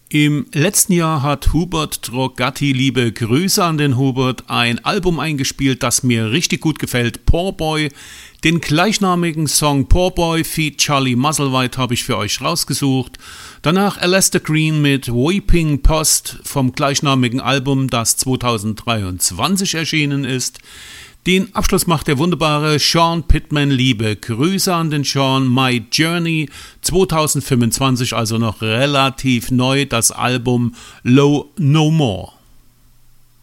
Im letzten Jahr hat Hubert Drogatti, liebe Grüße an den Hubert, ein Album eingespielt, das mir richtig gut gefällt, Poor Boy. Den gleichnamigen Song Poor Boy feat. Charlie Musselwhite habe ich für euch rausgesucht. Danach Alastair Green mit Weeping Post vom gleichnamigen Album, das 2023 erschienen ist. Den Abschluss macht der wunderbare Sean Pittman, liebe Grüße an den Sean, My Journey 2025, also noch relativ neu, das Album Low No More.